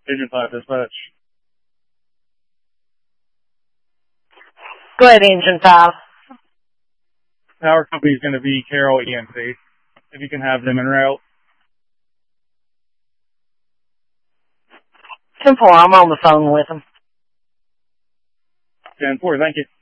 Agent 5 dispatch. Go ahead, Agent 5. Power company is going to be Carroll ENC. If you can have them en route. 10-4, I'm on the phone with them. 10-4, thank you.